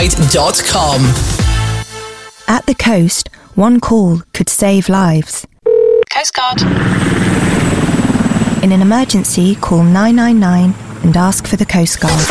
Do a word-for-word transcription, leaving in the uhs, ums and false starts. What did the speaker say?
coastguide dot com. At the coast, one call could save lives. Coast Guard. In an emergency, call nine nine nine and ask for the Coast Guard.